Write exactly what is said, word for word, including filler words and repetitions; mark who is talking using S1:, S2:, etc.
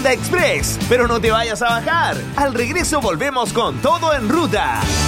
S1: Panda Express. Pero no te vayas a bajar. Al regreso volvemos con todo en ruta.